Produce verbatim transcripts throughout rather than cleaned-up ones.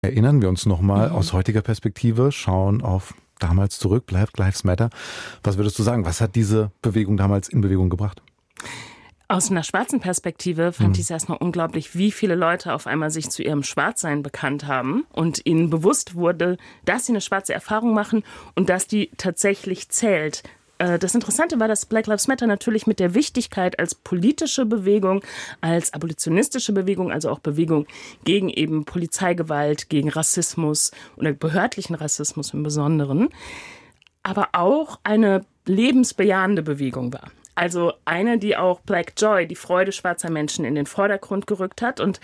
Erinnern wir uns nochmal mhm. aus heutiger Perspektive, schauen auf damals zurück, Black Lives Matter. Was würdest du sagen, was hat diese Bewegung damals in Bewegung gebracht? Aus einer schwarzen Perspektive fand mhm. ich es erstmal unglaublich, wie viele Leute auf einmal sich zu ihrem Schwarzsein bekannt haben und ihnen bewusst wurde, dass sie eine schwarze Erfahrung machen und dass die tatsächlich zählt. Das Interessante war, dass Black Lives Matter natürlich mit der Wichtigkeit als politische Bewegung, als abolitionistische Bewegung, also auch Bewegung gegen eben Polizeigewalt, gegen Rassismus oder behördlichen Rassismus im Besonderen, aber auch eine lebensbejahende Bewegung war. Also eine, die auch Black Joy, die Freude schwarzer Menschen, in den Vordergrund gerückt hat und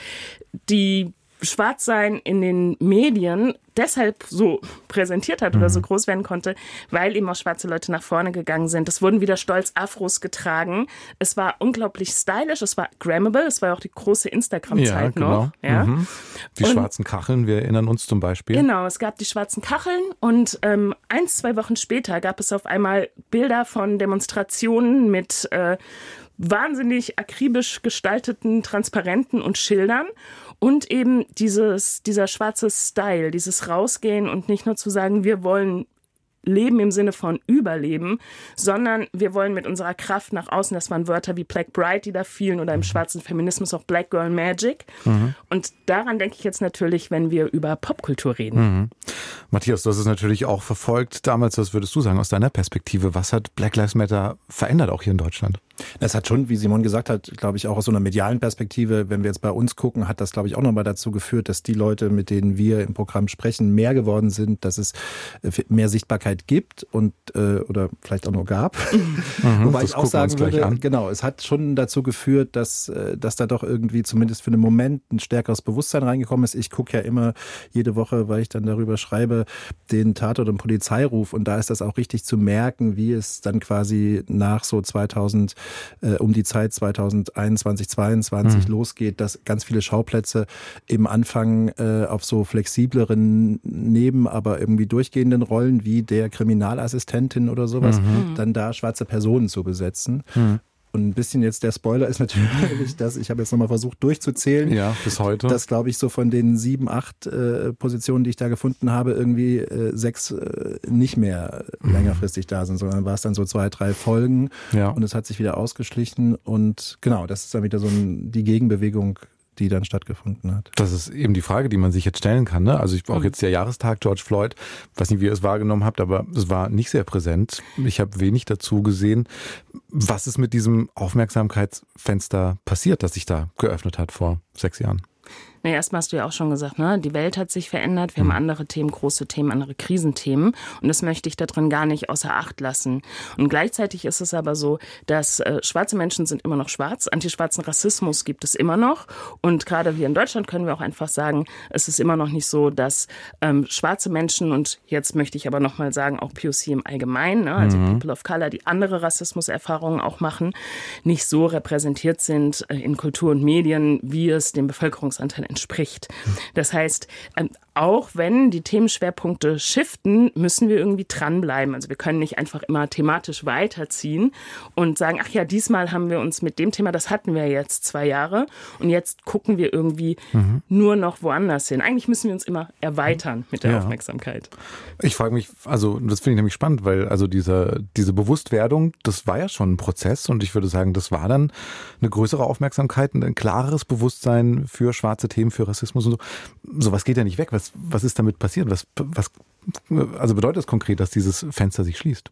die Schwarzsein in den Medien deshalb so präsentiert hat oder so groß werden konnte, weil eben auch schwarze Leute nach vorne gegangen sind. Es wurden wieder stolz Afros getragen. Es war unglaublich stylisch, es war grammable, es war auch die große Instagram-Zeit ja, genau. noch. Ja. Mhm. Die und, schwarzen Kacheln, wir erinnern uns zum Beispiel. Genau, es gab die schwarzen Kacheln und ähm, eins, zwei Wochen später gab es auf einmal Bilder von Demonstrationen mit äh, wahnsinnig akribisch gestalteten Transparenten und Schildern. Und eben dieses, dieser schwarze Style, dieses Rausgehen und nicht nur zu sagen, wir wollen leben im Sinne von Überleben, sondern wir wollen mit unserer Kraft nach außen, das waren Wörter wie Black Bride, die da fielen, oder im schwarzen Feminismus auch Black Girl Magic. Mhm. Und daran denke ich jetzt natürlich, wenn wir über Popkultur reden. Mhm. Matthias, du hast es natürlich auch verfolgt damals, was würdest du sagen aus deiner Perspektive? Was hat Black Lives Matter verändert, auch hier in Deutschland? Das hat schon, wie Simon gesagt hat, glaube ich, auch aus so einer medialen Perspektive, wenn wir jetzt bei uns gucken, hat das, glaube ich, auch nochmal dazu geführt, dass die Leute, mit denen wir im Programm sprechen, mehr geworden sind, dass es mehr Sichtbarkeit gibt und äh, oder vielleicht auch nur gab. Mhm, Wobei ich auch sagen würde, genau, es hat schon dazu geführt, dass, dass da doch irgendwie zumindest für einen Moment ein stärkeres Bewusstsein reingekommen ist. Ich gucke ja immer jede Woche, weil ich dann darüber schreibe, den Tatort und Polizeiruf, und da ist das auch richtig zu merken, wie es dann quasi nach so zweitausend Äh, um die Zeit zweitausendeinundzwanzig, zweiundzwanzig mhm. losgeht, dass ganz viele Schauplätze eben anfangen äh, auf so flexibleren, neben aber irgendwie durchgehenden Rollen wie der Kriminalassistentin oder sowas, mhm. dann da schwarze Personen zu besetzen. Mhm. Und ein bisschen jetzt der Spoiler ist natürlich, dass ich habe jetzt nochmal versucht durchzuzählen. Ja, bis heute. Dass, glaube ich, so von den sieben, acht äh, Positionen, die ich da gefunden habe, irgendwie äh, sechs äh, nicht mehr mhm. längerfristig da sind, sondern war es dann so zwei, drei Folgen. Ja. Und es hat sich wieder ausgeschlichen. Und genau, das ist dann wieder so ein, die Gegenbewegung, die dann stattgefunden hat. Das ist eben die Frage, die man sich jetzt stellen kann. Ne? Also ich auch jetzt der Jahrestag George Floyd, weiß nicht, wie ihr es wahrgenommen habt, aber es war nicht sehr präsent. Ich habe wenig dazu gesehen. Was ist mit diesem Aufmerksamkeitsfenster passiert, das sich da geöffnet hat vor sechs Jahren? Na, erstmal hast du ja auch schon gesagt, ne? Die Welt hat sich verändert, wir mhm. haben andere Themen, große Themen, andere Krisenthemen, und das möchte ich da drin gar nicht außer Acht lassen. Und gleichzeitig ist es aber so, dass äh, schwarze Menschen sind immer noch schwarz, antischwarzen Rassismus gibt es immer noch, und gerade hier in Deutschland können wir auch einfach sagen, es ist immer noch nicht so, dass ähm, schwarze Menschen, und jetzt möchte ich aber nochmal sagen, auch P O C im Allgemeinen, ne? Also mhm. People of Color, die andere Rassismuserfahrungen auch machen, nicht so repräsentiert sind äh, in Kultur und Medien, wie es dem Bevölkerungsanteil entspricht. Das heißt, auch wenn die Themenschwerpunkte shiften, müssen wir irgendwie dranbleiben. Also wir können nicht einfach immer thematisch weiterziehen und sagen, ach ja, diesmal haben wir uns mit dem Thema, das hatten wir jetzt zwei Jahre und jetzt gucken wir irgendwie mhm. nur noch woanders hin. Eigentlich müssen wir uns immer erweitern mit der ja. Aufmerksamkeit. Ich frage mich, also das finde ich nämlich spannend, weil also diese, diese Bewusstwerdung, das war ja schon ein Prozess, und ich würde sagen, das war dann eine größere Aufmerksamkeit, ein klareres Bewusstsein für schwarze Themen, für Rassismus und so. Sowas geht ja nicht weg. Was, was ist damit passiert? Was, was, also bedeutet das konkret, dass dieses Fenster sich schließt?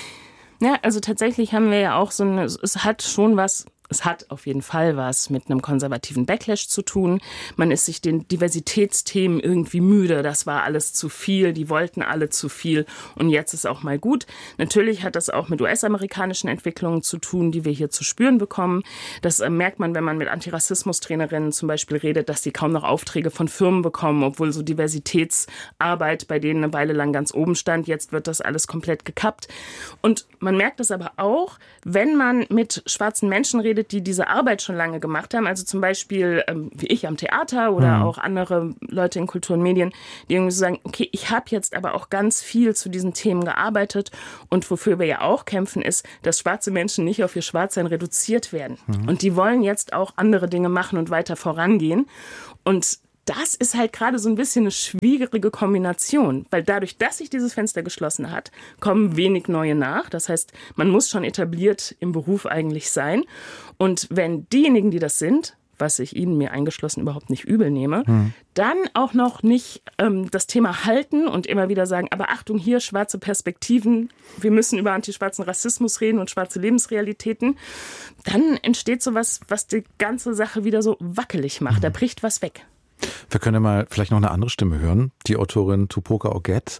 Ja, also tatsächlich haben wir ja auch so eine, es hat schon was, es hat auf jeden Fall was mit einem konservativen Backlash zu tun. Man ist sich den Diversitätsthemen irgendwie müde. Das war alles zu viel. Die wollten alle zu viel. Und jetzt ist auch mal gut. Natürlich hat das auch mit U S-amerikanischen Entwicklungen zu tun, die wir hier zu spüren bekommen. Das äh, merkt man, wenn man mit Antirassismus-Trainerinnen zum Beispiel redet, dass die kaum noch Aufträge von Firmen bekommen, obwohl so Diversitätsarbeit bei denen eine Weile lang ganz oben stand. Jetzt wird das alles komplett gekappt. Und man merkt es aber auch, wenn man mit schwarzen Menschen redet, die diese Arbeit schon lange gemacht haben, also zum Beispiel ähm, wie ich am Theater oder mhm. auch andere Leute in Kultur und Medien, die irgendwie so sagen, okay, ich habe jetzt aber auch ganz viel zu diesen Themen gearbeitet, und wofür wir ja auch kämpfen, ist, dass schwarze Menschen nicht auf ihr Schwarzsein reduziert werden. Mhm. Und die wollen jetzt auch andere Dinge machen und weiter vorangehen. Und das ist halt gerade so ein bisschen eine schwierige Kombination, weil dadurch, dass sich dieses Fenster geschlossen hat, kommen wenig neue nach. Das heißt, man muss schon etabliert im Beruf eigentlich sein. Und wenn diejenigen, die das sind, was ich Ihnen, mir eingeschlossen, überhaupt nicht übel nehme, hm. dann auch noch nicht ähm, das Thema halten und immer wieder sagen, aber Achtung, hier schwarze Perspektiven, wir müssen über antischwarzen Rassismus reden und schwarze Lebensrealitäten, dann entsteht sowas, was die ganze Sache wieder so wackelig macht. Hm. Da bricht was weg. Wir können ja mal vielleicht noch eine andere Stimme hören, die Autorin Tupoka Oget,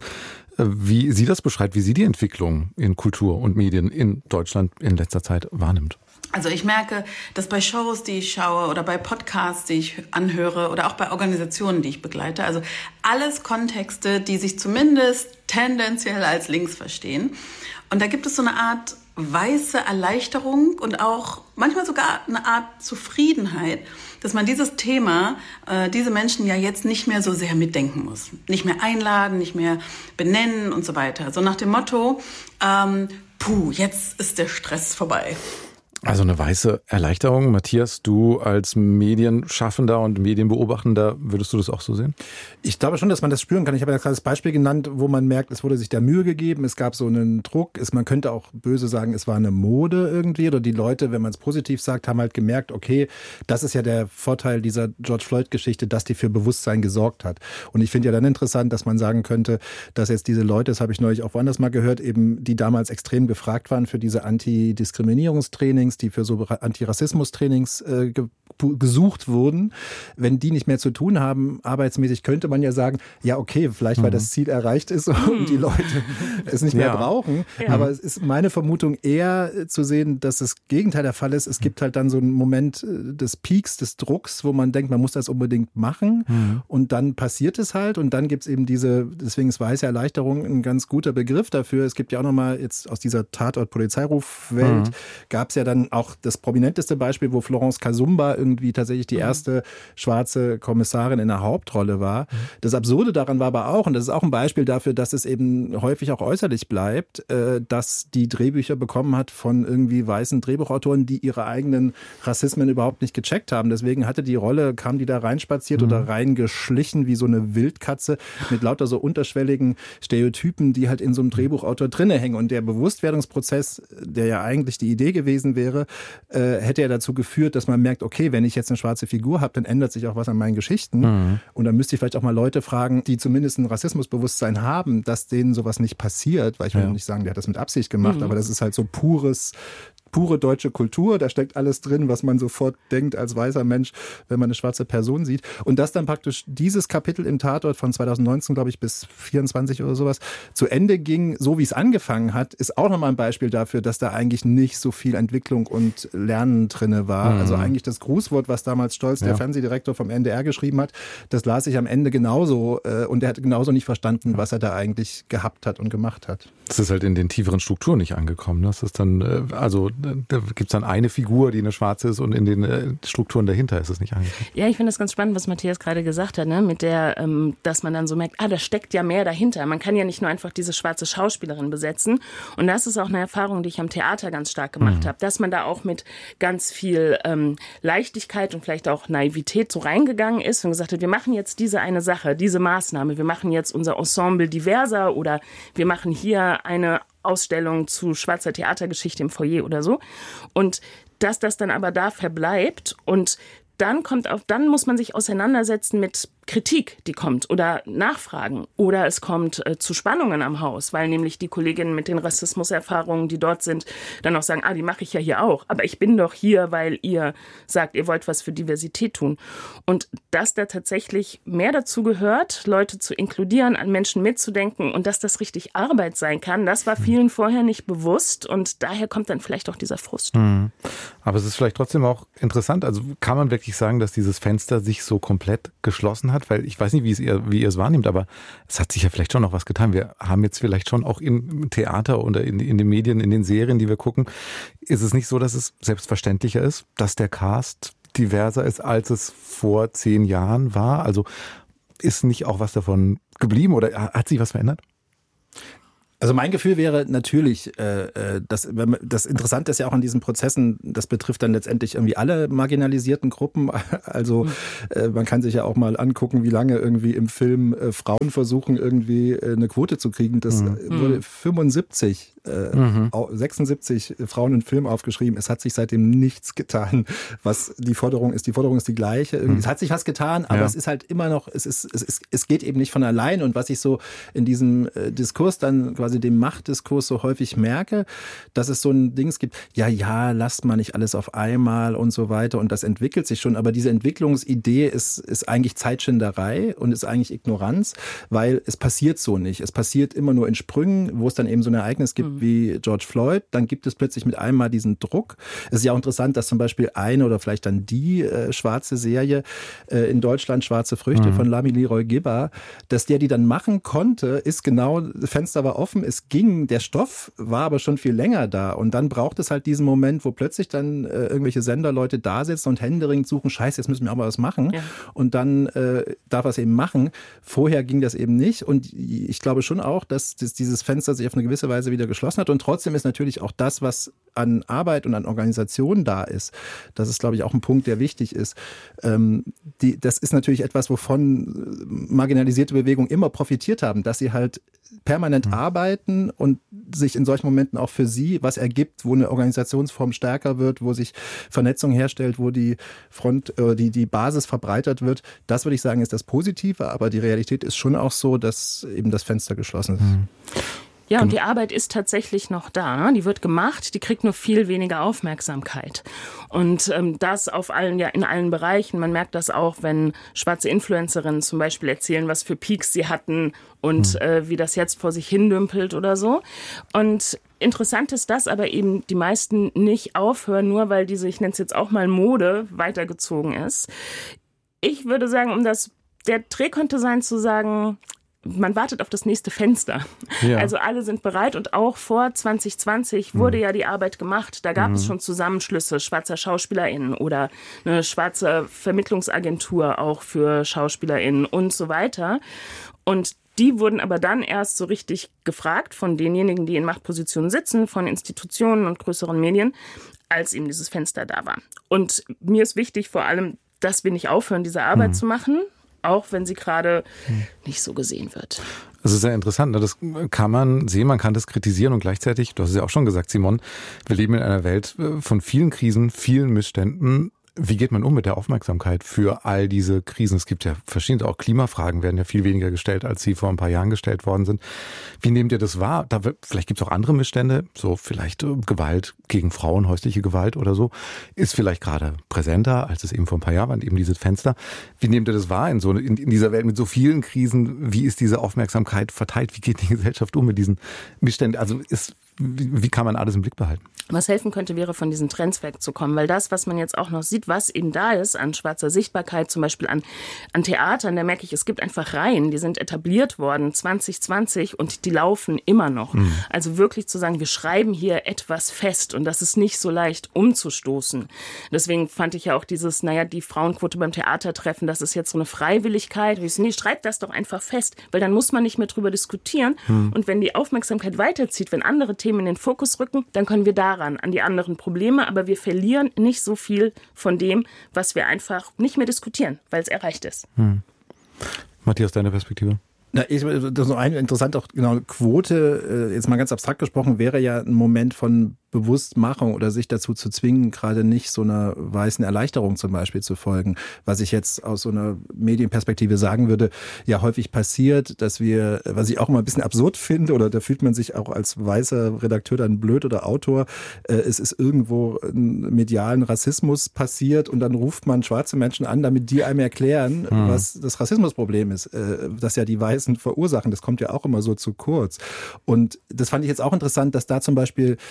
wie sie das beschreibt, wie sie die Entwicklung in Kultur und Medien in Deutschland in letzter Zeit wahrnimmt. Also ich merke, dass bei Shows, die ich schaue oder bei Podcasts, die ich anhöre oder auch bei Organisationen, die ich begleite, also alles Kontexte, die sich zumindest tendenziell als links verstehen. Und da gibt es so eine Art weiße Erleichterung und auch manchmal sogar eine Art Zufriedenheit, dass man dieses Thema, äh, diese Menschen ja jetzt nicht mehr so sehr mitdenken muss. Nicht mehr einladen, nicht mehr benennen und so weiter. So nach dem Motto, ähm, puh, jetzt ist der Stress vorbei. Also eine weiße Erleichterung. Matthias, du als Medienschaffender und Medienbeobachtender, würdest du das auch so sehen? Ich glaube schon, dass man das spüren kann. Ich habe ja gerade das Beispiel genannt, wo man merkt, es wurde sich der Mühe gegeben, es gab so einen Druck. Es, man könnte auch böse sagen, es war eine Mode irgendwie. Oder die Leute, wenn man es positiv sagt, haben halt gemerkt, okay, das ist ja der Vorteil dieser George Floyd-Geschichte, dass die für Bewusstsein gesorgt hat. Und ich finde ja dann interessant, dass man sagen könnte, dass jetzt diese Leute, das habe ich neulich auch woanders mal gehört, eben die damals extrem gefragt waren für diese Antidiskriminierungstrainings, die für so Antirassismus-Trainings äh, ge- gesucht wurden, wenn die nicht mehr zu tun haben, arbeitsmäßig, könnte man ja sagen, ja okay, vielleicht mhm. weil das Ziel erreicht ist und die Leute es nicht mehr ja. brauchen. Ja. Aber es ist meine Vermutung eher zu sehen, dass das Gegenteil der Fall ist. Es gibt halt dann so einen Moment des Peaks, des Drucks, wo man denkt, man muss das unbedingt machen mhm. und dann passiert es halt und dann gibt es eben diese, deswegen ist weiße Erleichterung ein ganz guter Begriff dafür. Es gibt ja auch nochmal jetzt aus dieser Tatort-Polizeiruf-Welt mhm. gab es ja dann auch das prominenteste Beispiel, wo Florence Kasumba irgendwie tatsächlich die erste schwarze Kommissarin in der Hauptrolle war. Das Absurde daran war aber auch, und das ist auch ein Beispiel dafür, dass es eben häufig auch äußerlich bleibt, dass die Drehbücher bekommen hat von irgendwie weißen Drehbuchautoren, die ihre eigenen Rassismen überhaupt nicht gecheckt haben. Deswegen hatte die Rolle, kam die da reinspaziert mhm. oder reingeschlichen wie so eine Wildkatze mit lauter so unterschwelligen Stereotypen, die halt in so einem Drehbuchautor drinne hängen. Und der Bewusstwerdungsprozess, der ja eigentlich die Idee gewesen wäre, äh, hätte ja dazu geführt, dass man merkt, okay, wenn ich jetzt eine schwarze Figur habe, dann ändert sich auch was an meinen Geschichten. Mhm. Und dann müsste ich vielleicht auch mal Leute fragen, die zumindest ein Rassismusbewusstsein haben, dass denen sowas nicht passiert. Weil ich will ja. nicht sagen, der hat das mit Absicht gemacht, mhm. aber das ist halt so pures pure deutsche Kultur, da steckt alles drin, was man sofort denkt als weißer Mensch, wenn man eine schwarze Person sieht. Und dass dann praktisch dieses Kapitel im Tatort von zweitausendneunzehn, glaube ich, bis vierundzwanzig oder sowas zu Ende ging, so wie es angefangen hat, ist auch nochmal ein Beispiel dafür, dass da eigentlich nicht so viel Entwicklung und Lernen drinne war. Mhm. Also eigentlich das Grußwort, was damals Stolz, ja. der Fernsehdirektor vom N D R geschrieben hat, das las ich am Ende genauso äh, und er hat genauso nicht verstanden, was er da eigentlich gehabt hat und gemacht hat. Das ist halt in den tieferen Strukturen nicht angekommen. Das ist dann, äh, also da gibt es dann eine Figur, die eine schwarze ist und in den äh, Strukturen dahinter ist es nicht angekommen. Ja, ich finde das ganz spannend, was Matthias gerade gesagt hat, ne? Mit der, ähm, dass man dann so merkt, ah, da steckt ja mehr dahinter. Man kann ja nicht nur einfach diese schwarze Schauspielerin besetzen. Und das ist auch eine Erfahrung, die ich am Theater ganz stark gemacht mhm. habe, dass man da auch mit ganz viel ähm, Leichtigkeit und vielleicht auch Naivität so reingegangen ist und gesagt hat, wir machen jetzt diese eine Sache, diese Maßnahme, wir machen jetzt unser Ensemble diverser oder wir machen hier eine Ausstellung zu schwarzer Theatergeschichte im Foyer oder so. Und dass das dann aber da verbleibt und dann kommt auf, dann muss man sich auseinandersetzen mit Kritik, die kommt oder Nachfragen oder es kommt äh, zu Spannungen am Haus, weil nämlich die Kolleginnen mit den Rassismuserfahrungen, die dort sind, dann auch sagen, ah, die mache ich ja hier auch, aber ich bin doch hier, weil ihr sagt, ihr wollt was für Diversität tun. Und dass da tatsächlich mehr dazu gehört, Leute zu inkludieren, an Menschen mitzudenken und dass das richtig Arbeit sein kann, das war vielen vorher nicht bewusst und daher kommt dann vielleicht auch dieser Frust. Mhm. Aber es ist vielleicht trotzdem auch interessant, also kann man wirklich sagen, dass dieses Fenster sich so komplett geschlossen hat, weil ich weiß nicht, wie, es ihr, wie ihr es wahrnehmt, aber es hat sich ja vielleicht schon noch was getan. Wir haben jetzt vielleicht schon auch im Theater oder in, in den Medien, in den Serien, die wir gucken, ist es nicht so, dass es selbstverständlicher ist, dass der Cast diverser ist, als es vor zehn Jahren war? Also ist nicht auch was davon geblieben oder hat sich was verändert? Also mein Gefühl wäre natürlich, äh, dass, das Interessante ist ja auch an diesen Prozessen, das betrifft dann letztendlich irgendwie alle marginalisierten Gruppen. Also äh, man kann sich ja auch mal angucken, wie lange irgendwie im Film äh, Frauen versuchen, irgendwie äh, eine Quote zu kriegen. Das mhm. wurde fünfundsiebzig, äh, mhm. sechsundsiebzig Frauen im Film aufgeschrieben. Es hat sich seitdem nichts getan, was die Forderung ist. Die Forderung ist die gleiche. Irgendwie. Mhm. Es hat sich was getan, aber ja. es ist halt immer noch, es ist, es ist, es geht eben nicht von allein. Und was ich so in diesem äh, Diskurs dann quasi dem Machtdiskurs so häufig merke, dass es so ein Ding gibt, ja, ja, lasst mal nicht alles auf einmal und so weiter und das entwickelt sich schon, aber diese Entwicklungsidee ist, ist eigentlich Zeitschinderei und ist eigentlich Ignoranz, weil es passiert so nicht. Es passiert immer nur in Sprüngen, wo es dann eben so ein Ereignis gibt mhm. wie George Floyd, dann gibt es plötzlich mit einem Mal diesen Druck. Es ist ja auch interessant, dass zum Beispiel eine oder vielleicht dann die äh, schwarze Serie äh, in Deutschland, Schwarze Früchte mhm. von Lami Leroy Gibber, dass der die dann machen konnte, ist genau, das Fenster war offen, es ging, der Stoff war aber schon viel länger da und dann braucht es halt diesen Moment, wo plötzlich dann äh, irgendwelche Senderleute da sitzen und händeringend suchen, scheiße, jetzt müssen wir aber was machen ja. und dann äh, darf er es eben machen. Vorher ging das eben nicht und ich glaube schon auch, dass das, dieses Fenster sich auf eine gewisse Weise wieder geschlossen hat und trotzdem ist natürlich auch das, was an Arbeit und an Organisation da ist, das ist, glaube ich, auch ein Punkt, der wichtig ist. Ähm, die, das ist natürlich etwas, wovon marginalisierte Bewegungen immer profitiert haben, dass sie halt permanent mhm. arbeiten und sich in solchen Momenten auch für sie was ergibt, wo eine Organisationsform stärker wird, wo sich Vernetzung herstellt, wo die Front, äh, die, die Basis verbreitert wird. Das würde ich sagen, ist das Positive, aber die Realität ist schon auch so, dass eben das Fenster geschlossen ist. Mhm. Ja, und die Arbeit ist tatsächlich noch da. Die wird gemacht, die kriegt nur viel weniger Aufmerksamkeit. Und ähm, das auf allen, ja, in allen Bereichen. Man merkt das auch, wenn schwarze Influencerinnen zum Beispiel erzählen, was für Peaks sie hatten und mhm. äh, wie das jetzt vor sich hin dümpelt oder so. Und interessant ist, dass aber eben die meisten nicht aufhören, nur weil diese, ich nenne es jetzt auch mal Mode, weitergezogen ist. Ich würde sagen, um das, der Dreh könnte sein zu sagen, man wartet auf das nächste Fenster. Ja. Also alle sind bereit und auch vor zwanzig zwanzig wurde mhm. ja die Arbeit gemacht. Da gab mhm. es schon Zusammenschlüsse schwarzer SchauspielerInnen oder eine schwarze Vermittlungsagentur auch für SchauspielerInnen und so weiter. Und die wurden aber dann erst so richtig gefragt von denjenigen, die in Machtpositionen sitzen, von Institutionen und größeren Medien, als eben dieses Fenster da war. Und mir ist wichtig vor allem, dass wir nicht aufhören, diese Arbeit mhm. zu machen, auch wenn sie gerade hm. nicht so gesehen wird. Das ist sehr interessant. Das kann man sehen, man kann das kritisieren und gleichzeitig, du hast es ja auch schon gesagt, Simon, wir leben in einer Welt von vielen Krisen, vielen Missständen. Wie geht man um mit der Aufmerksamkeit für all diese Krisen? Es gibt ja verschiedene, auch Klimafragen werden ja viel weniger gestellt, als sie vor ein paar Jahren gestellt worden sind. Wie nehmt ihr das wahr? Da, vielleicht gibt es auch andere Missstände, so vielleicht Gewalt gegen Frauen, häusliche Gewalt oder so, ist vielleicht gerade präsenter, als es eben vor ein paar Jahren war, eben dieses Fenster. Wie nehmt ihr das wahr in, so, in, in dieser Welt mit so vielen Krisen? Wie ist diese Aufmerksamkeit verteilt? Wie geht die Gesellschaft um mit diesen Missständen? Also ist, wie, wie kann man alles im Blick behalten? Was helfen könnte, wäre von diesen Trends wegzukommen, weil das, was man jetzt auch noch sieht, was eben da ist an schwarzer Sichtbarkeit, zum Beispiel an, an Theatern, da merke ich, es gibt einfach Reihen, die sind etabliert worden zwanzig zwanzig und die laufen immer noch. Mhm. Also wirklich zu sagen, wir schreiben hier etwas fest und das ist nicht so leicht umzustoßen. Deswegen fand ich ja auch dieses, naja, die Frauenquote beim Theatertreffen, das ist jetzt so eine Freiwilligkeit. Ich so, nee, schreibt das doch einfach fest, weil dann muss man nicht mehr drüber diskutieren. Mhm. Und wenn die Aufmerksamkeit weiterzieht, wenn andere Themen in den Fokus rücken, dann können wir daran an die anderen Probleme, aber wir verlieren nicht so viel von dem, was wir einfach nicht mehr diskutieren, weil es erreicht ist. Hm. Matthias, deine Perspektive? Na, ich, das ist noch eine interessante auch, genau, Quote, jetzt mal ganz abstrakt gesprochen, wäre ja ein Moment von Bewusstmachung oder sich dazu zu zwingen, gerade nicht so einer weißen Erleichterung zum Beispiel zu folgen. Was ich jetzt aus so einer Medienperspektive sagen würde, ja häufig passiert, dass wir, was ich auch immer ein bisschen absurd finde, oder da fühlt man sich auch als weißer Redakteur dann blöd oder Autor, äh, es ist irgendwo ein medialen Rassismus passiert und dann ruft man schwarze Menschen an, damit die einem erklären, mhm. was das Rassismusproblem ist, äh, das ja die Weißen verursachen. Das kommt ja auch immer so zu kurz. Und das fand ich jetzt auch interessant, dass da zum Beispiel äh,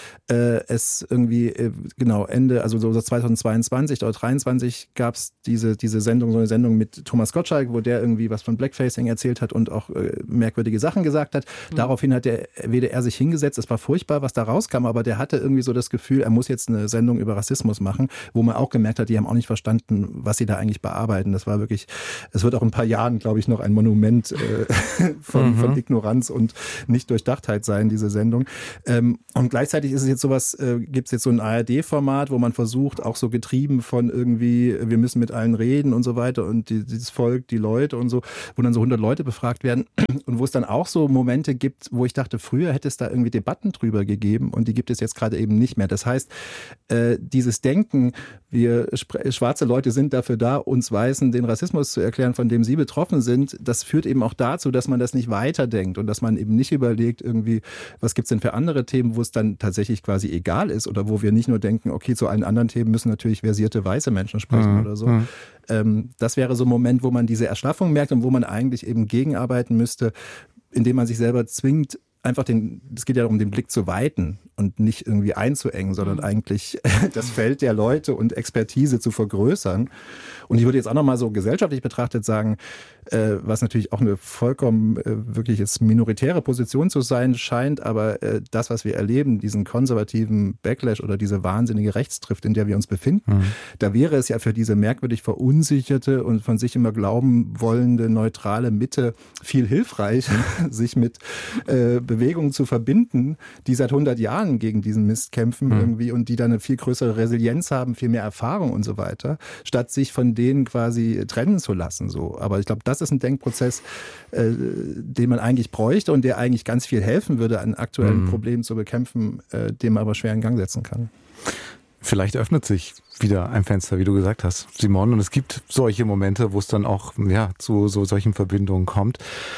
äh, es irgendwie, äh, genau, Ende, also so zweitausendzweiundzwanzig oder dreiundzwanzig gab es diese, diese Sendung, so eine Sendung mit Thomas Gottschalk, wo der irgendwie was von Blackfacing erzählt hat und auch äh, merkwürdige Sachen gesagt hat. Mhm. Daraufhin hat der W D R sich hingesetzt. Es war furchtbar, was da rauskam, aber der hatte irgendwie so das Gefühl, er muss jetzt eine Sendung über Rassismus machen, wo man auch gemerkt hat, die haben auch nicht verstanden, was sie da eigentlich bearbeiten. Das war wirklich, es wird auch in ein paar Jahren, glaube ich, noch ein Monument äh, von, mhm. von Ignoranz und Nicht-Durchdachtheit sein, diese Sendung. Ähm, und gleichzeitig ist es jetzt sowas, äh, gibt es jetzt so ein A R D-Format, wo man versucht, auch so getrieben von irgendwie, wir müssen mit allen reden und so weiter und die, dieses Volk, die Leute und so, wo dann so hundert Leute befragt werden und wo es dann auch so Momente gibt, wo ich dachte, früher hätte es da irgendwie Debatten drüber gegeben und die gibt es jetzt gerade eben nicht mehr. Das heißt, äh, dieses Denken, wir schwarze Leute sind dafür da, uns Weißen den Rassismus zu erklären, von dem sie betroffen sind, das führt eben auch dazu, dass man das nicht weiterdenkt und dass man eben nicht überlegt, irgendwie, was gibt's denn für andere Themen, wo es dann tatsächlich quasi egal ist oder wo wir nicht nur denken, okay, zu allen anderen Themen müssen natürlich versierte weiße Menschen sprechen mhm. oder so. Mhm. Ähm, das wäre so ein Moment, wo man diese Erschlaffung merkt und wo man eigentlich eben gegenarbeiten müsste, indem man sich selber zwingt, einfach den, es geht ja darum, den Blick zu weiten und nicht irgendwie einzuengen, sondern mhm. eigentlich das Feld der Leute und Expertise zu vergrößern. Und ich würde jetzt auch nochmal so gesellschaftlich betrachtet sagen, äh, was natürlich auch eine vollkommen äh, wirklich jetzt minoritäre Position zu sein scheint, aber äh, das, was wir erleben, diesen konservativen Backlash oder diese wahnsinnige Rechtstrift, in der wir uns befinden, mhm. da wäre es ja für diese merkwürdig verunsicherte und von sich immer glauben wollende neutrale Mitte viel hilfreich, mhm. sich mit äh, Bewegungen zu verbinden, die seit hundert Jahren gegen diesen Mist kämpfen mhm. irgendwie und die dann eine viel größere Resilienz haben, viel mehr Erfahrung und so weiter, statt sich von denen quasi trennen zu lassen. So. Aber ich glaube, das ist ein Denkprozess, äh, den man eigentlich bräuchte und der eigentlich ganz viel helfen würde, an aktuellen mhm. Problemen zu bekämpfen, äh, den man aber schwer in Gang setzen kann. Vielleicht öffnet sich wieder ein Fenster, wie du gesagt hast, Simon, und es gibt solche Momente, wo es dann auch ja, zu so solchen Verbindungen kommt.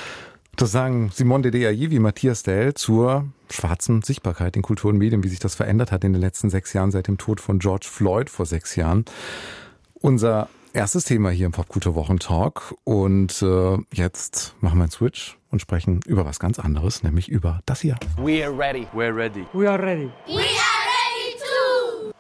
Das sagen Simone Dediaye wie Matthias Dell zur schwarzen Sichtbarkeit in Kultur und Medien, wie sich das verändert hat in den letzten sechs Jahren seit dem Tod von George Floyd vor sechs Jahren. Unser erstes Thema hier im Popkultur-Wochentalk und äh, jetzt machen wir einen Switch und sprechen über was ganz anderes, nämlich über das hier. We are ready. We're ready. We are ready. We are ready too.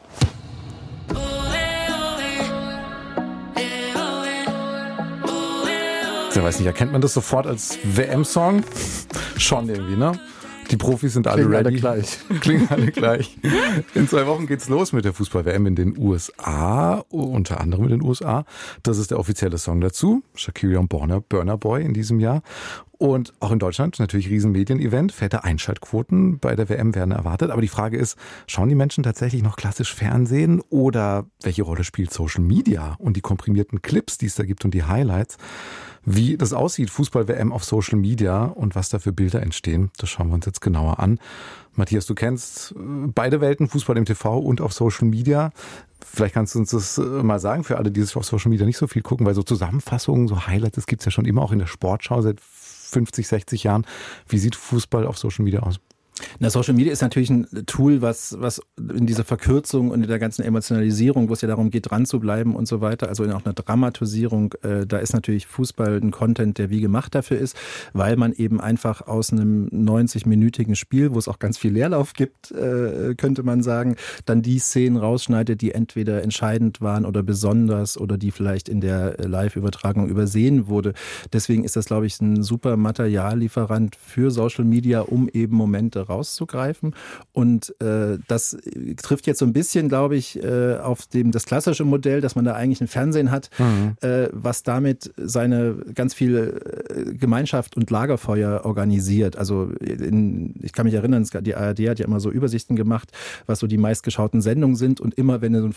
Ich weiß nicht, erkennt man das sofort als W M-Song? Schon irgendwie, ne? Die Profis sind alle Klingen ready. alle gleich. Klingen alle gleich. In zwei Wochen geht's los mit der Fußball-W M in den U S A, unter anderem in den U S A. Das ist der offizielle Song dazu. Shakira und Burna, Burna Boy in diesem Jahr. Und auch in Deutschland natürlich Riesenmedien-Event. Fette Einschaltquoten bei der W M werden erwartet. Aber die Frage ist, schauen die Menschen tatsächlich noch klassisch Fernsehen oder welche Rolle spielt Social Media und die komprimierten Clips, die es da gibt und die Highlights? Wie das aussieht, Fußball-W M auf Social Media und was da für Bilder entstehen, das schauen wir uns jetzt genauer an. Matthias, du kennst beide Welten, Fußball im T V und auf Social Media. Vielleicht kannst du uns das mal sagen für alle, die sich auf Social Media nicht so viel gucken, weil so Zusammenfassungen, so Highlights, das gibt's ja schon immer auch in der Sportschau seit fünfzig, sechzig Jahren. Wie sieht Fußball auf Social Media aus? Na, Social Media ist natürlich ein Tool, was, was in dieser Verkürzung und in der ganzen Emotionalisierung, wo es ja darum geht, dran zu bleiben und so weiter, also in auch einer Dramatisierung, äh, da ist natürlich Fußball ein Content, der wie gemacht dafür ist, weil man eben einfach aus einem neunzig-minütigen Spiel, wo es auch ganz viel Leerlauf gibt, äh, könnte man sagen, dann die Szenen rausschneidet, die entweder entscheidend waren oder besonders oder die vielleicht in der Live-Übertragung übersehen wurde. Deswegen ist das, glaube ich, ein super Materiallieferant für Social Media, um eben Momente rauszugreifen. Und äh, das trifft jetzt so ein bisschen, glaube ich, äh, auf dem das klassische Modell, dass man da eigentlich ein Fernsehen hat, mhm. äh, was damit seine ganz viel äh, Gemeinschaft und Lagerfeuer organisiert. Also in, ich kann mich erinnern, die A R D hat ja immer so Übersichten gemacht, was so die meistgeschauten Sendungen sind. Und immer, wenn so ein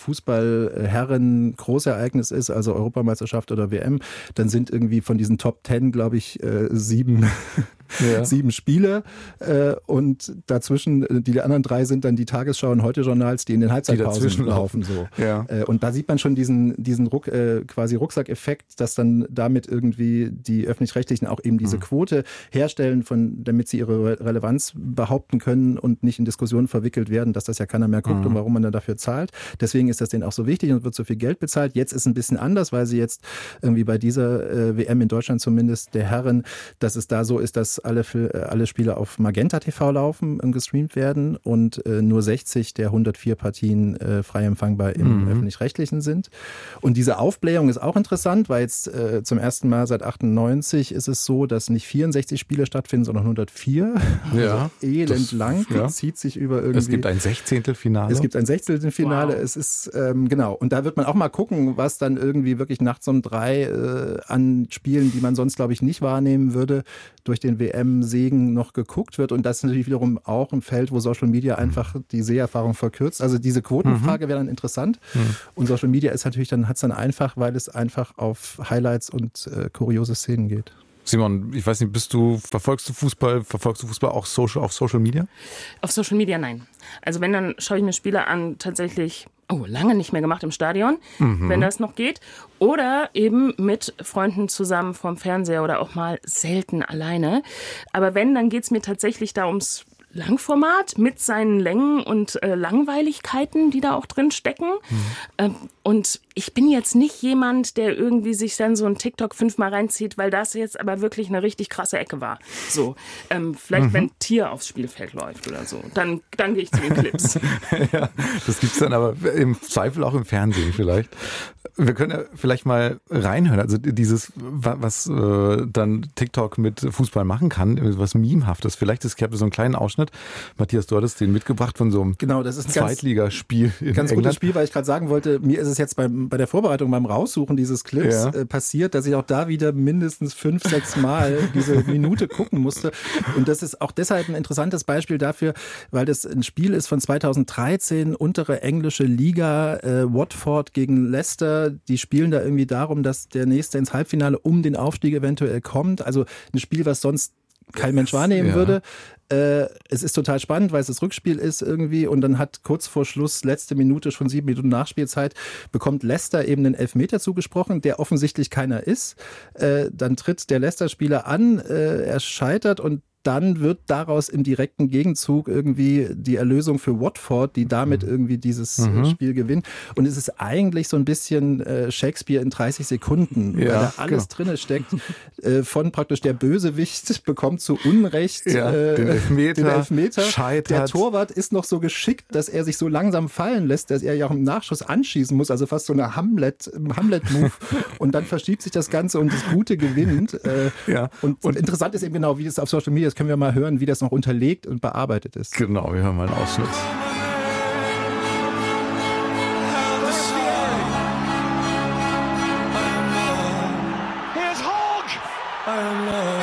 Fußball-Herren-Großereignis ist, also Europameisterschaft oder W M, dann sind irgendwie von diesen Top Ten, glaube ich, äh, sieben Ja. sieben Spiele äh, und dazwischen, die anderen drei sind dann die Tagesschau und Heute-Journals, die in den Halbzeitpausen laufen. So. Ja. Äh, und da sieht man schon diesen, diesen Ruck, äh, quasi Rucksackeffekt, dass dann damit irgendwie die Öffentlich-Rechtlichen auch eben diese mhm. Quote herstellen, von, damit sie ihre Relevanz behaupten können und nicht in Diskussionen verwickelt werden, dass das ja keiner mehr guckt mhm. und warum man dann dafür zahlt. Deswegen ist das denen auch so wichtig und wird so viel Geld bezahlt. Jetzt ist es ein bisschen anders, weil sie jetzt irgendwie bei dieser äh, W M in Deutschland zumindest der Herren, dass es da so ist, dass dass alle, alle Spiele auf Magenta T V laufen und gestreamt werden und äh, nur sechzig der hundertvier Partien äh, frei empfangbar im mhm. Öffentlich-Rechtlichen sind. Und diese Aufblähung ist auch interessant, weil jetzt äh, zum ersten Mal seit achtundneunzig ist es so, dass nicht vierundsechzig Spiele stattfinden, sondern hundertvier. Ja, also elend lang, ja. zieht sich über irgendwie. Es gibt ein Sechzehntelfinale. Es gibt ein Sechzehntelfinale. Wow. Es ist, ähm, genau. Und da wird man auch mal gucken, was dann irgendwie wirklich nachts um drei äh, an Spielen, die man sonst, glaube ich, nicht wahrnehmen würde, durch den W M-Segen noch geguckt wird. Und das ist natürlich wiederum auch ein Feld, wo Social Media einfach die Seherfahrung verkürzt. Also diese Quotenfrage wäre dann interessant. Mhm. Und Social Media ist natürlich dann, hat es dann einfach, weil es einfach auf Highlights und äh, kuriose Szenen geht. Simon, ich weiß nicht, bist du, verfolgst du Fußball, verfolgst du Fußball auch social, auf Social Media? Auf Social Media nein. Also wenn, dann schaue ich mir Spiele an, tatsächlich, oh, lange nicht mehr gemacht im Stadion, mhm. wenn das noch geht. Oder eben mit Freunden zusammen vorm Fernseher oder auch mal selten alleine. Aber wenn, dann geht es mir tatsächlich da ums Langformat mit seinen Längen und äh, Langweiligkeiten, die da auch drin stecken. Mhm. Ähm, und ich bin jetzt nicht jemand, der irgendwie sich dann so ein TikTok fünfmal reinzieht, weil das jetzt aber wirklich eine richtig krasse Ecke war. So, ähm, vielleicht mhm. wenn ein Tier aufs Spielfeld läuft oder so, dann, dann gehe ich zu den Clips. Ja, das gibt's dann aber im Zweifel auch im Fernsehen vielleicht. Wir können ja vielleicht mal reinhören, also dieses, was äh, dann TikTok mit Fußball machen kann, was Memehaftes. Vielleicht ist, ich habe so einen kleinen Ausschnitt. Matthias, du hattest den mitgebracht von so einem genau, das ist ein Zweitligaspiel in ganz England. Gutes Spiel, weil ich gerade sagen wollte, mir ist es jetzt beim, bei der Vorbereitung, beim Raussuchen dieses Clips ja. äh, passiert, dass ich auch da wieder mindestens fünf, sechs Mal diese Minute gucken musste. Und das ist auch deshalb ein interessantes Beispiel dafür, weil das ein Spiel ist von zweitausenddreizehn, untere englische Liga, äh, Watford gegen Leicester. Die spielen da irgendwie darum, dass der Nächste ins Halbfinale um den Aufstieg eventuell kommt. Also ein Spiel, was sonst kein Mensch wahrnehmen ja. würde. Äh, es ist total spannend, weil es das Rückspiel ist irgendwie und dann hat kurz vor Schluss, letzte Minute, schon sieben Minuten Nachspielzeit, bekommt Leicester eben einen Elfmeter zugesprochen, der offensichtlich keiner ist. Äh, dann tritt der Leicester-Spieler an, äh, er scheitert und dann wird daraus im direkten Gegenzug irgendwie die Erlösung für Watford, die damit irgendwie dieses mhm. Spiel gewinnen. Und es ist eigentlich so ein bisschen äh, Shakespeare in dreißig Sekunden, ja, weil da alles genau. drin steckt. Äh, von praktisch der Bösewicht bekommt zu Unrecht ja, äh, den Elfmeter, den Elfmeter. Scheitert. Der Torwart ist noch so geschickt, dass er sich so langsam fallen lässt, dass er ja auch im Nachschuss anschießen muss. Also fast so eine Hamlet, Hamlet-Move. Und dann verschiebt sich das Ganze und das Gute gewinnt. Äh, ja. und, und interessant ist eben genau, wie das auf Social Media ist. Können wir mal hören, wie das noch unterlegt und bearbeitet ist. Genau, wir hören mal einen Ausschnitt. Here's Hogg!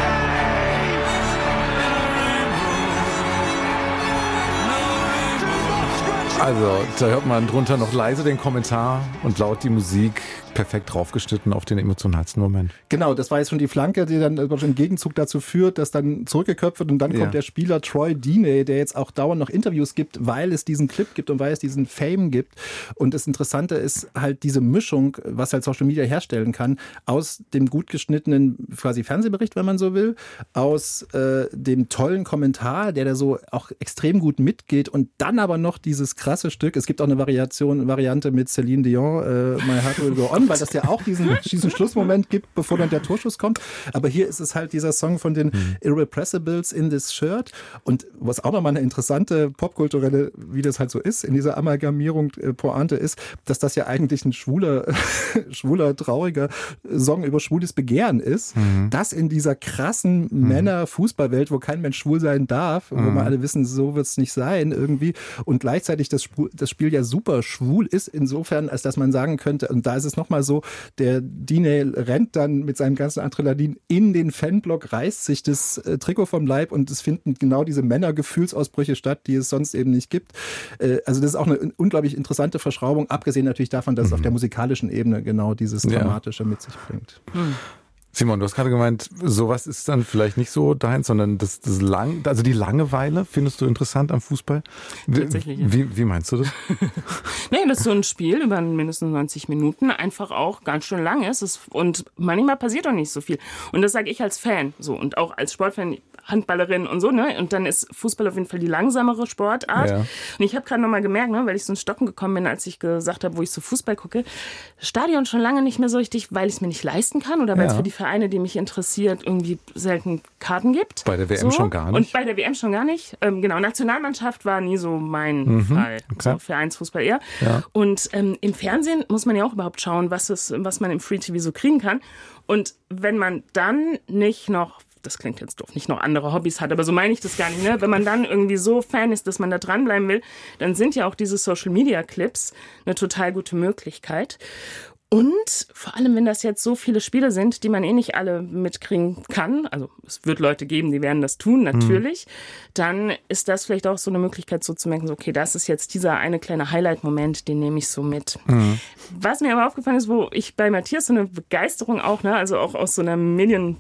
Also, da hört man drunter noch leise den Kommentar und laut die Musik, perfekt draufgeschnitten auf den emotionalsten Moment. Genau, das war jetzt schon die Flanke, die dann im Gegenzug dazu führt, dass dann zurückgeköpft wird und dann ja. kommt der Spieler Troy Deeney, der jetzt auch dauernd noch Interviews gibt, weil es diesen Clip gibt und weil es diesen Fame gibt. Und das Interessante ist halt diese Mischung, was halt Social Media herstellen kann, aus dem gut geschnittenen quasi Fernsehbericht, wenn man so will, aus äh, dem tollen Kommentar, der da so auch extrem gut mitgeht und dann aber noch dieses krasse Stück. Es gibt auch eine Variation, Variante mit Celine Dion, äh, My Heart Will Go On, weil das ja auch diesen, diesen Schlussmoment gibt, bevor dann der Torschuss kommt. Aber hier ist es halt dieser Song von den mhm. Irrepressibles in this Shirt. Und was auch nochmal eine interessante popkulturelle, wie das halt so ist, in dieser Amalgamierung äh, Pointe ist, dass das ja eigentlich ein schwuler, schwuler, trauriger Song über schwules Begehren ist. Mhm. Das in dieser krassen mhm. Männer-Fußballwelt, wo kein Mensch schwul sein darf, mhm. wo wir alle wissen, so wird es nicht sein irgendwie. Und gleichzeitig das, das Spiel ja super schwul ist, insofern, als dass man sagen könnte, und da ist es nochmal so, der Deeney rennt dann mit seinem ganzen Adrenalin in den Fanblock, reißt sich das äh, Trikot vom Leib und es finden genau diese Männergefühlsausbrüche statt, die es sonst eben nicht gibt. Äh, also das ist auch eine unglaublich interessante Verschraubung, abgesehen natürlich davon, dass mhm. es auf der musikalischen Ebene genau dieses Dramatische ja. mit sich bringt. Mhm. Simon, du hast gerade gemeint, sowas ist dann vielleicht nicht so dein, sondern das, das lang, also die Langeweile findest du interessant am Fußball? Tatsächlich. Ja. Wie, wie meinst du das? Nee, das ist so ein Spiel über mindestens neunzig Minuten, einfach auch ganz schön lang ist es und manchmal passiert auch nicht so viel. Und das sage ich als Fan, so und auch als Sportfan, Handballerin und so, ne? Und dann ist Fußball auf jeden Fall die langsamere Sportart. Ja. Und ich habe gerade nochmal gemerkt, ne, weil ich so ins Stocken gekommen bin, als ich gesagt habe, wo ich so Fußball gucke, Stadion schon lange nicht mehr so richtig, weil ich es mir nicht leisten kann oder weil es ja. für die Vereine, die mich interessiert, irgendwie selten Karten gibt. Bei der W M so. schon gar nicht. Und bei der W M schon gar nicht. Ähm, genau, Nationalmannschaft war nie so mein Mhm, Fall. klar. So Vereinsfußball eher. Ja. Und ähm, im Fernsehen muss man ja auch überhaupt schauen, was, es, was man im Free-T V so kriegen kann. Und wenn man dann nicht noch, das klingt jetzt doof, nicht noch andere Hobbys hat, aber so meine ich das gar nicht, ne? Wenn man dann irgendwie so Fan ist, dass man da dranbleiben will, dann sind ja auch diese Social-Media-Clips eine total gute Möglichkeit. Und vor allem, wenn das jetzt so viele Spiele sind, die man eh nicht alle mitkriegen kann, also es wird Leute geben, die werden das tun, natürlich, mhm. dann ist das vielleicht auch so eine Möglichkeit, so zu merken, so, okay, das ist jetzt dieser eine kleine Highlight-Moment, den nehme ich so mit. Mhm. Was mir aber aufgefallen ist, wo ich bei Matthias so eine Begeisterung auch, ne, also auch aus so einer Medien-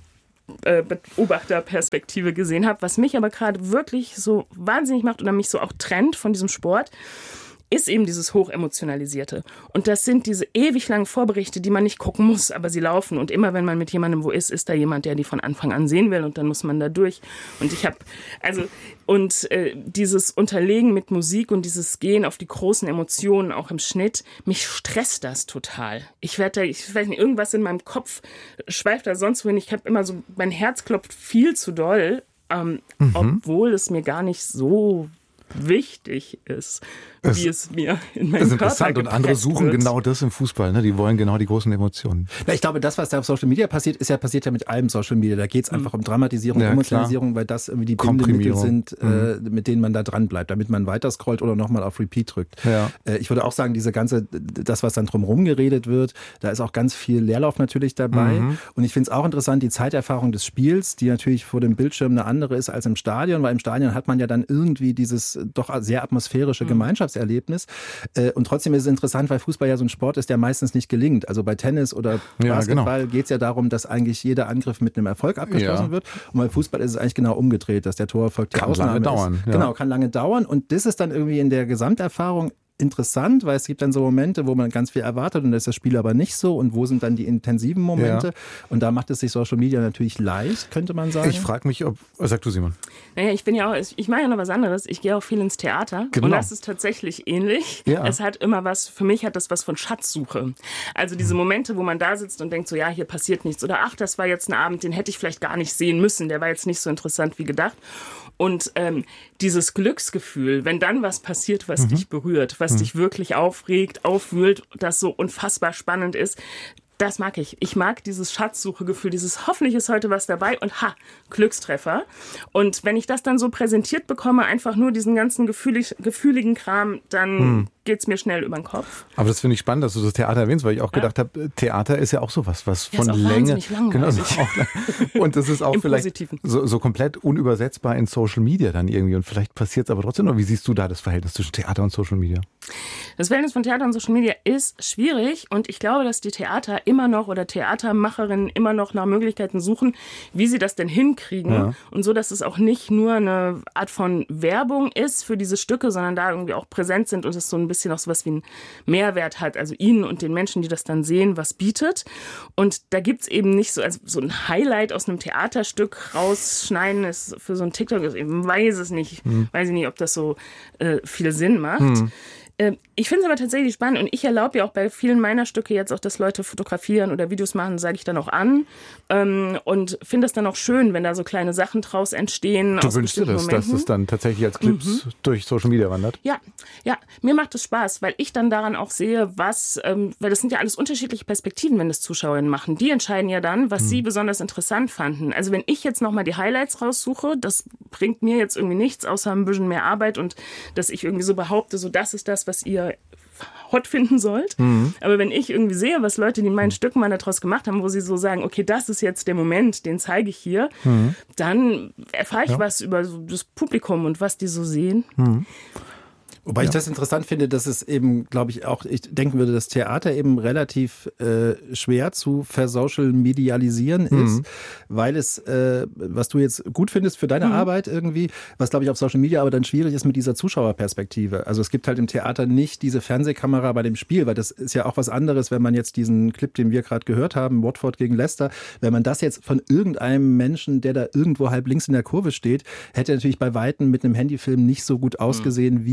Beobachterperspektive gesehen habe, was mich aber gerade wirklich so wahnsinnig macht oder mich so auch trennt von diesem Sport, ist eben dieses Hochemotionalisierte. Und das sind diese ewig langen Vorberichte, die man nicht gucken muss, aber sie laufen. Und immer wenn man mit jemandem wo ist, ist da jemand, der die von Anfang an sehen will und dann muss man da durch. Und ich habe, also, und äh, dieses Unterlegen mit Musik und dieses Gehen auf die großen Emotionen auch im Schnitt, mich stresst das total. Ich werde da, ich weiß nicht, irgendwas in meinem Kopf schweift da sonst wohin. Ich habe immer so, mein Herz klopft viel zu doll, ähm, mhm. obwohl es mir gar nicht so wichtig ist, es, wie es mir in meinem Das ist Körper interessant und andere suchen wird. genau das im Fußball. Ne? Die wollen genau die großen Emotionen. Na, ich glaube, das, was da auf Social Media passiert, ist ja passiert ja mit allem Social Media. Da geht es einfach um Dramatisierung, ja, Emotionalisierung, klar. Weil das irgendwie die Bindemittel sind, mhm. äh, mit denen man da dran bleibt, damit man weiter scrollt oder nochmal auf Repeat drückt. Ja. Äh, ich würde auch sagen, diese ganze, das, was dann drumherum geredet wird, da ist auch ganz viel Leerlauf natürlich dabei. Mhm. Und ich finde es auch interessant, die Zeiterfahrung des Spiels, die natürlich vor dem Bildschirm eine andere ist als im Stadion, weil im Stadion hat man ja dann irgendwie dieses doch sehr atmosphärische mhm. Gemeinschaftserlebnis. Und trotzdem ist es interessant, weil Fußball ja so ein Sport ist, der meistens nicht gelingt. Also bei Tennis oder Basketball ja, genau. geht es ja darum, dass eigentlich jeder Angriff mit einem Erfolg abgeschlossen ja. wird. Und bei Fußball ist es eigentlich genau umgedreht, dass der Torerfolg die kann Ausnahme lange dauern, ist. Ja. Genau, kann lange dauern. Und das ist dann irgendwie in der Gesamterfahrung interessant, weil es gibt dann so Momente, wo man ganz viel erwartet und das ist das Spiel aber nicht so und wo sind dann die intensiven Momente ja. und da macht es sich Social Media natürlich leicht, könnte man sagen. Ich frage mich, ob, sag du Simon. Naja, ich bin ja auch, ich mache ja noch was anderes, ich gehe auch viel ins Theater genau. und das ist tatsächlich ähnlich. Ja. Es hat immer was, für mich hat das was von Schatzsuche. Also diese Momente, wo man da sitzt und denkt so, ja, hier passiert nichts oder ach, das war jetzt ein Abend, den hätte ich vielleicht gar nicht sehen müssen, der war jetzt nicht so interessant wie gedacht. Und ähm, dieses Glücksgefühl, wenn dann was passiert, was mhm. dich berührt, was mhm. dich wirklich aufregt, aufwühlt, das so unfassbar spannend ist, das mag ich. Ich mag dieses Schatzsuchegefühl, dieses hoffentlich ist heute was dabei und ha, Glückstreffer. Und wenn ich das dann so präsentiert bekomme, einfach nur diesen ganzen gefühlig, gefühligen Kram, dann hm. geht's mir schnell über den Kopf. Aber das finde ich spannend, dass du das Theater erwähnst, weil ich auch ja. gedacht habe, Theater ist ja auch sowas, was ja, von Länge... Genau, so auch, und das ist auch vielleicht so, so komplett unübersetzbar in Social Media dann irgendwie. Und vielleicht passiert es aber trotzdem noch. Wie siehst du da das Verhältnis zwischen Theater und Social Media? Das Verhältnis von Theater und Social Media ist schwierig und ich glaube, dass die Theater immer noch oder Theatermacherinnen immer noch nach Möglichkeiten suchen, wie sie das denn hinkriegen ja. und so, dass es auch nicht nur eine Art von Werbung ist für diese Stücke, sondern da irgendwie auch präsent sind und es so ein bisschen auch sowas wie einen Mehrwert hat, also ihnen und den Menschen, die das dann sehen, was bietet. Und da gibt's eben nicht so, also so ein Highlight aus einem Theaterstück rausschneiden ist für so ein TikTok, ich weiß es nicht, hm. weiß ich nicht, ob das so äh, viel Sinn macht. Hm. Ich finde es aber tatsächlich spannend und ich erlaube ja auch bei vielen meiner Stücke jetzt auch, dass Leute fotografieren oder Videos machen, sage ich dann auch an und finde es dann auch schön, wenn da so kleine Sachen draus entstehen. Du wünschst dir das, Momenten. Dass es dann tatsächlich als Clips mhm. durch Social Media wandert? Ja, ja, mir macht es Spaß, weil ich dann daran auch sehe, was, ähm, weil das sind ja alles unterschiedliche Perspektiven, wenn das Zuschauerinnen machen. Die entscheiden ja dann, was mhm. sie besonders interessant fanden. Also wenn ich jetzt nochmal die Highlights raussuche, das bringt mir jetzt irgendwie nichts, außer ein bisschen mehr Arbeit und dass ich irgendwie so behaupte, so das ist das, was ihr hot finden sollt. Mhm. Aber wenn ich irgendwie sehe, was Leute, die in meinen Stücken mal daraus gemacht haben, wo sie so sagen, okay, das ist jetzt der Moment, den zeige ich hier, mhm. dann erfahre ich ja. was über so das Publikum und was die so sehen. Mhm. Wobei ja. ich das interessant finde, dass es eben, glaube ich, auch, ich denken würde, das Theater eben relativ äh, schwer zu versocial-medialisieren ist, mhm. weil es, äh, was du jetzt gut findest für deine mhm. Arbeit irgendwie, was, glaube ich, auf Social Media aber dann schwierig ist mit dieser Zuschauerperspektive. Also es gibt halt im Theater nicht diese Fernsehkamera bei dem Spiel, weil das ist ja auch was anderes, wenn man jetzt diesen Clip, den wir gerade gehört haben, Watford gegen Leicester, wenn man das jetzt von irgendeinem Menschen, der da irgendwo halb links in der Kurve steht, hätte natürlich bei Weitem mit einem Handyfilm nicht so gut ausgesehen, mhm. wie dieses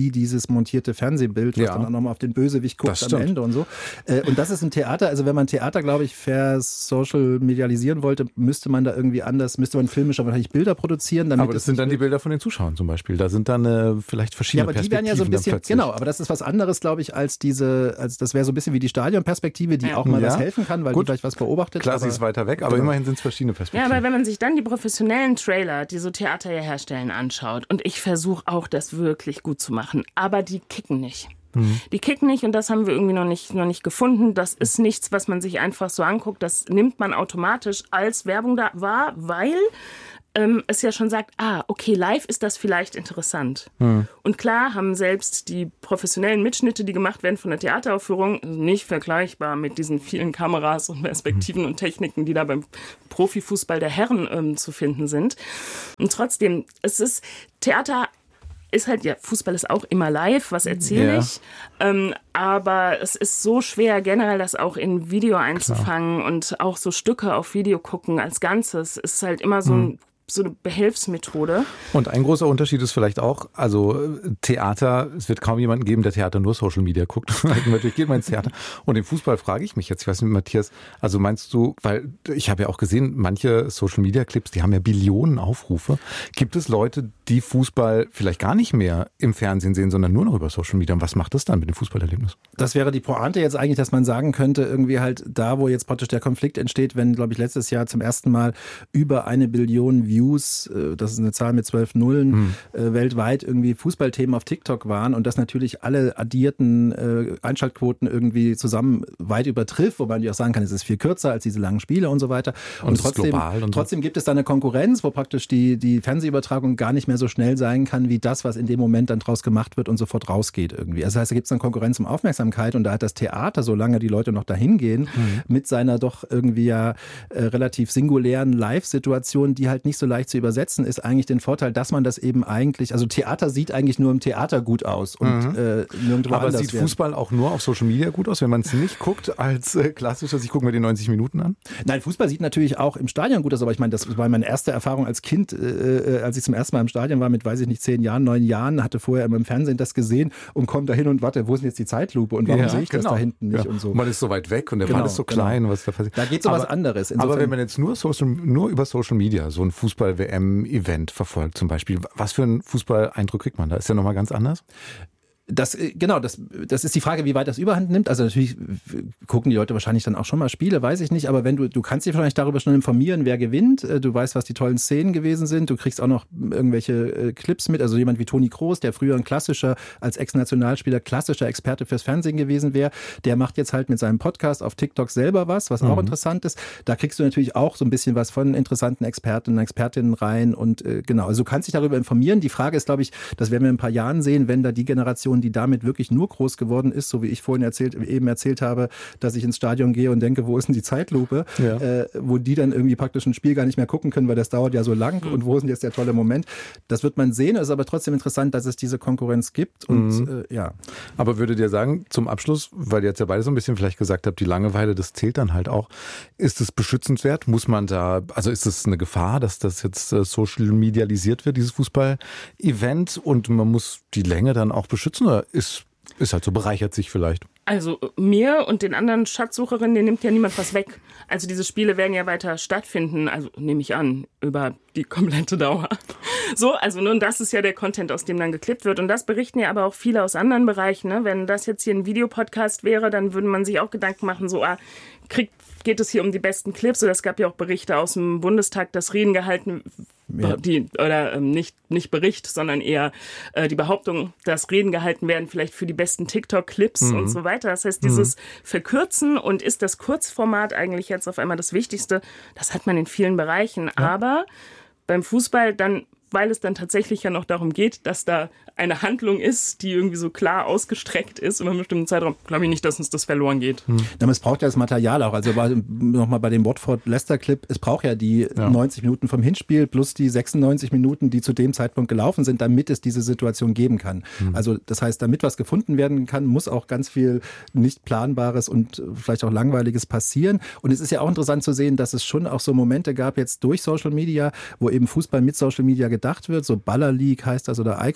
dieses montierte Fernsehbild, was Ja. dann auch nochmal auf den Bösewicht guckt Das am stimmt. Ende und so. Äh, und das ist ein Theater, also wenn man Theater, glaube ich, versocial medialisieren wollte, müsste man da irgendwie anders, müsste man filmisch aber wahrscheinlich Bilder produzieren. Damit Aber das es sind nicht dann die Bilder von den Zuschauern zum Beispiel. Da sind dann äh, vielleicht Ja, verschiedene aber die Perspektiven. werden ja so ein dann bisschen, plötzlich. genau, aber das ist was anderes, glaube ich, als diese, als das wäre so ein bisschen wie die Stadionperspektive, die Ja. auch mal Ja. was helfen kann, weil Gut. die vielleicht was beobachtet. Klar, aber- sie ist weiter weg, aber Genau. immerhin sind es verschiedene Ja, Perspektiven. aber wenn man sich dann die professionellen Trailer, die so Theater ja herstellen, anschaut, und ich versuche auch, das wirklich gut zu machen, aber die kicken nicht. Die kicken nicht und das haben wir irgendwie noch nicht, noch nicht gefunden. Das ist nichts, was man sich einfach so anguckt. Das nimmt man automatisch als Werbung da wahr, weil ähm, es ja schon sagt, ah, okay, live ist das vielleicht interessant. Und klar haben selbst die professionellen Mitschnitte, die gemacht werden von der Theateraufführung, nicht vergleichbar mit diesen vielen Kameras und Perspektiven und Techniken, die da beim Profifußball der Herren ähm, zu finden sind. Und trotzdem, es ist Theater ist halt, ja, Fußball ist auch immer live, was erzähle Ja. ich. Ähm, aber es ist so schwer, generell das auch in Video einzufangen und auch so Stücke auf Video gucken als Ganzes. Es ist halt immer so, ein, so eine Behelfsmethode. Und ein großer Unterschied ist vielleicht auch, also äh, Theater, es wird kaum jemanden geben, der Theater nur Social Media guckt. Natürlich geht man ins Theater. Und im Fußball frage ich mich jetzt, ich weiß nicht, Matthias, also meinst du, weil ich habe ja auch gesehen, manche Social Media Clips, die haben ja Billionen Aufrufe. Gibt es Leute, die Fußball vielleicht gar nicht mehr im Fernsehen sehen, sondern nur noch über Social Media? Und was macht das dann mit dem Fußballerlebnis? Das wäre die Pointe jetzt eigentlich, dass man sagen könnte, irgendwie halt da, wo jetzt praktisch der Konflikt entsteht, wenn, glaube ich, letztes Jahr zum ersten Mal über eine Billion Views, äh, das ist eine Zahl mit zwölf Nullen, hm. äh, weltweit irgendwie Fußballthemen auf TikTok waren und das natürlich alle addierten äh, Einschaltquoten irgendwie zusammen weit übertrifft, wobei man auch sagen kann, es ist viel kürzer als diese langen Spiele und so weiter. Und, Und es ist trotzdem, global und so. trotzdem gibt es da eine Konkurrenz, wo praktisch die, die Fernsehübertragung gar nicht mehr so schnell sein kann, wie das, was in dem Moment dann draus gemacht wird und sofort rausgeht irgendwie. Also das heißt, da gibt es dann Konkurrenz um Aufmerksamkeit und da hat das Theater, solange die Leute noch dahin gehen, mhm. mit seiner doch irgendwie ja äh, relativ singulären Live-Situation, die halt nicht so leicht zu übersetzen ist, eigentlich den Vorteil, dass man das eben eigentlich, also Theater sieht eigentlich nur im Theater gut aus und mhm. äh, nirgendwo Aber anders. sieht werden. Fußball auch nur auf Social Media gut aus, wenn man es nicht guckt als äh, klassisches, ich gucke mir die neunzig Minuten an? Nein, Fußball sieht natürlich auch im Stadion gut aus, aber ich meine, das war meine erste Erfahrung als Kind, äh, als ich zum ersten Mal im Stadion war mit, weiß ich nicht, zehn Jahren, neun Jahren, hatte vorher immer im Fernsehen das gesehen und komme da hin und warte, wo ist denn jetzt die Zeitlupe und warum Ja, sehe ich genau. das da hinten nicht Ja. und so. Man ist so weit weg und der Genau, Ball ist so genau. klein, was da passiert. Da geht so was Aber- anderes. Aber Insofern- wenn man jetzt nur, Social, nur über Social Media so ein Fußball-W M-Event verfolgt zum Beispiel, was für einen Fußballeindruck kriegt man da? Ist der nochmal ganz anders? Das, äh, genau, das, das ist die Frage, wie weit das Überhand nimmt. Also natürlich gucken die Leute wahrscheinlich dann auch schon mal Spiele, weiß ich nicht. Aber wenn du, du kannst dich wahrscheinlich darüber schon informieren, wer gewinnt. Du weißt, was die tollen Szenen gewesen sind. Du kriegst auch noch irgendwelche äh, Clips mit. Also jemand wie Toni Kroos, der früher ein klassischer, als Ex-Nationalspieler, klassischer Experte fürs Fernsehen gewesen wäre, der macht jetzt halt mit seinem Podcast auf TikTok selber was, was auch Mhm. interessant ist. Da kriegst du natürlich auch so ein bisschen was von interessanten Experten und Expertinnen rein. Und äh, genau, also du kannst dich darüber informieren. Die Frage ist, glaube ich, das werden wir in ein paar Jahren sehen, wenn da die Generation, die damit wirklich nur groß geworden ist, so wie ich vorhin erzählt, eben erzählt habe, dass ich ins Stadion gehe und denke, wo ist denn die Zeitlupe, Ja. äh, wo die dann irgendwie praktisch ein Spiel gar nicht mehr gucken können, weil das dauert ja so lang Mhm. und wo ist denn jetzt der tolle Moment? Das wird man sehen, es ist aber trotzdem interessant, dass es diese Konkurrenz gibt und Mhm. äh, ja. Aber würdet ihr sagen, zum Abschluss, weil ihr jetzt ja beide so ein bisschen vielleicht gesagt habt, die Langeweile, das zählt dann halt auch, ist es beschützenswert? Muss man da, also ist es eine Gefahr, dass das jetzt äh, social medialisiert wird, dieses Fußball-Event und man muss die Länge dann auch beschützen oder ist, ist halt so, bereichert sich vielleicht? Also mir und den anderen Schatzsucherinnen, denen nimmt ja niemand was weg. Also diese Spiele werden ja weiter stattfinden, also nehme ich an, über die komplette Dauer. So, also nun, das ist ja der Content, aus dem dann geklippt wird. Und das berichten ja aber auch viele aus anderen Bereichen. Ne? Wenn das jetzt hier ein Videopodcast wäre, dann würde man sich auch Gedanken machen, so, ah, kriegt, geht es hier um die besten Clips? Oder es gab ja auch Berichte aus dem Bundestag, dass Reden gehalten Ja. die oder ähm, nicht nicht Bericht, sondern eher äh, die Behauptung, dass Reden gehalten werden, vielleicht für die besten TikTok-Clips Mhm. und so weiter. Das heißt, dieses Verkürzen und ist das Kurzformat eigentlich jetzt auf einmal das Wichtigste, das hat man in vielen Bereichen. Aber beim Fußball dann, weil es dann tatsächlich ja noch darum geht, dass da eine Handlung ist, die irgendwie so klar ausgestreckt ist über einen bestimmten Zeitraum, glaube ich nicht, dass uns das verloren geht. Ja, aber es braucht ja das Material auch. Also nochmal bei dem Watford-Leicester-Clip, es braucht ja die Ja. neunzig Minuten vom Hinspiel plus die sechsundneunzig Minuten, die zu dem Zeitpunkt gelaufen sind, damit es diese Situation geben kann. Mhm. Also das heißt, damit was gefunden werden kann, muss auch ganz viel nicht Planbares und vielleicht auch Langweiliges passieren. Und es ist ja auch interessant zu sehen, dass es schon auch so Momente gab jetzt durch Social Media, wo eben Fußball mit Social Media gedacht wird. So Baller League heißt das oder Icon League, so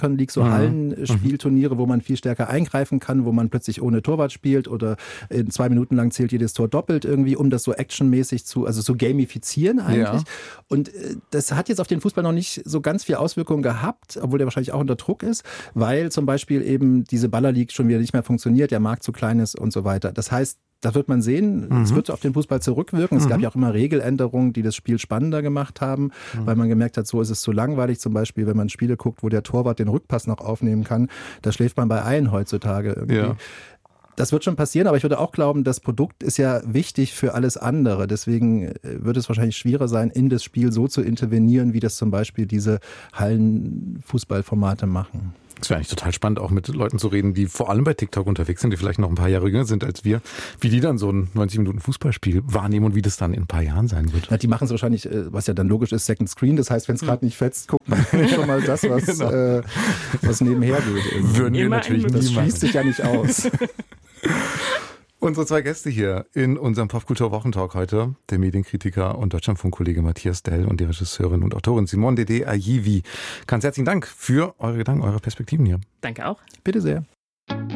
mhm. Hallenspielturniere, wo man viel stärker eingreifen kann, wo man plötzlich ohne Torwart spielt oder in zwei Minuten lang zählt jedes Tor doppelt irgendwie, um das so actionmäßig zu, also so gamifizieren eigentlich. Ja. Und das hat jetzt auf den Fußball noch nicht so ganz viel Auswirkungen gehabt, obwohl der wahrscheinlich auch unter Druck ist, weil zum Beispiel eben diese Baller League schon wieder nicht mehr funktioniert, der Markt zu klein ist und so weiter. Das heißt, das wird man sehen. Mhm. Es wird auf den Fußball zurückwirken. Es mhm. gab ja auch immer Regeländerungen, die das Spiel spannender gemacht haben, mhm. weil man gemerkt hat, so ist es zu langweilig. Zum Beispiel, wenn man Spiele guckt, wo der Torwart den Rückpass noch aufnehmen kann, da schläft man bei allen heutzutage irgendwie. Ja. Das wird schon passieren, aber ich würde auch glauben, das Produkt ist ja wichtig für alles andere. Deswegen wird es wahrscheinlich schwieriger sein, in das Spiel so zu intervenieren, wie das zum Beispiel diese Hallenfußballformate machen. Es wäre eigentlich total spannend, auch mit Leuten zu reden, die vor allem bei TikTok unterwegs sind, die vielleicht noch ein paar Jahre jünger sind als wir, wie die dann so ein neunzig Minuten Fußballspiel wahrnehmen und wie das dann in ein paar Jahren sein wird. Ja, die machen es wahrscheinlich, was ja dann logisch ist, Second Screen. Das heißt, wenn es gerade nicht fetzt, guckt man schon mal das, was, genau. äh, was nebenher geht. Würden wir natürlich nie machen. Das schließt sich ja nicht aus. Unsere zwei Gäste hier in unserem Popkultur-Wochentalk heute, der Medienkritiker und Deutschlandfunk-Kollege Matthias Dell und die Regisseurin und Autorin Simone Dede Ayivi. Ganz herzlichen Dank für eure Gedanken, eure Perspektiven hier. Danke auch. Bitte sehr.